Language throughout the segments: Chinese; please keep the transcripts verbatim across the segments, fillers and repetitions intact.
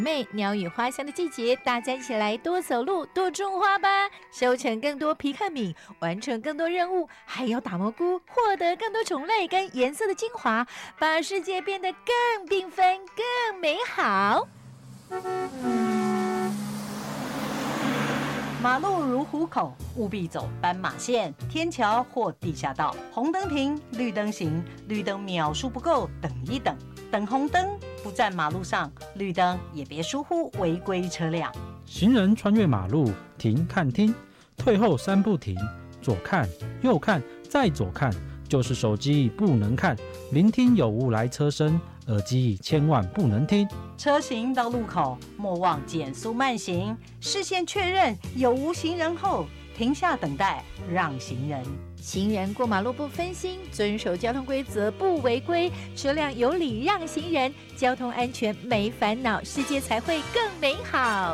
美鸟语花香的季节，大家一起来多走路多种花吧，收成更多皮克敏，完成更多任务，还有打蘑菇，获得更多种类跟颜色的精华，把世界变得更缤纷更美好。 马路如虎口，务必走斑马线、天桥或地下道。红灯停，绿灯行，绿灯秒数不够，等一等。等红灯，不站马路上，绿灯也别疏忽违规车辆。 行人穿越马路，停看听，退后三步停，左看右看再左看，就是手机不能看，聆听有无来车声，耳机千万不能听。 车行到路口，莫忘减速慢行，视线确认有无行人后，停下等待，让行人。 行人过马路不分心，遵守交通规则不违规，车辆有礼让行人，交通安全没烦恼，世界才会更美好。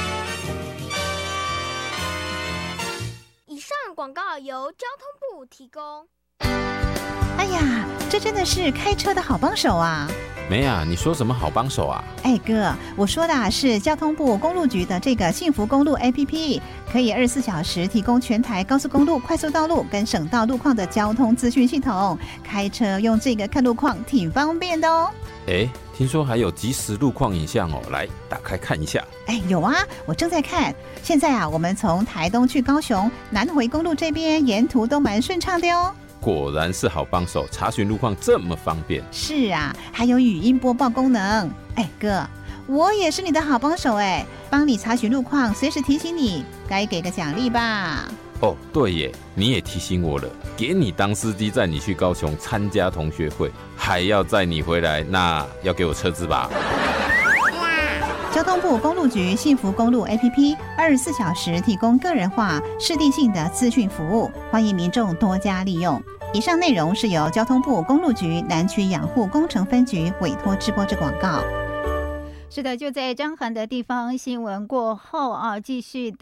以上广告由交通部提供。 哎呀，这真的是开车的好帮手啊！ 没啊，你说什么好帮手啊？ 哎哥，我说的是交通部公路局的这个幸福公路 A P P， 可以二十四小时提供全台高速公路、快速道路跟省道路况的交通资讯系统。开车用这个看路况挺方便的哦。 哎，听说还有即时路况影像哦，来打开看一下。 哎，有啊，我正在看。现在啊，我们从台东去高雄南回公路这边沿途都蛮顺畅的哦。 果然是好帮手，查询路况这么方便。 是啊，还有语音播报功能。哎哥，我也是你的好帮手哎，帮你查询路况，随时提醒你，该给个奖励吧。 哦，对耶，你也提醒我了，给你当司机载你去高雄参加同学会，还要载你回来，那要给我车资吧。 交通部公路局幸福公路 A P P 二十四小时提供个人化、适地性的资讯服务，欢迎民众多加利用。以上内容是由交通部公路局南区养护工程分局委托直播之广告。 是的，就在张涵的地方新闻过后啊，继续